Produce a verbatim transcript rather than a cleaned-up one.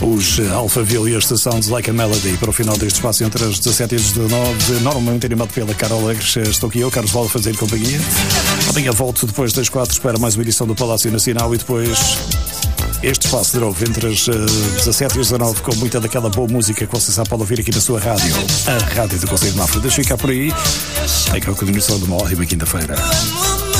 Os Alphaville e a estação de Like a Melody para o final deste espaço entre as dezassete e as dezenove, normalmente animado pela Carol Alegres. Estou aqui eu, Carlos Val, a fazer companhia. Amanhã volto depois das quatro para mais uma edição do Palácio Nacional e depois este espaço de novo entre as dezassete e as dezenove com muita daquela boa música que você sabe pode ouvir aqui na sua rádio, a Rádio do Conselho de Mafra. Deixa eu ficar por aí. É que é a continuação de uma ótima quinta-feira.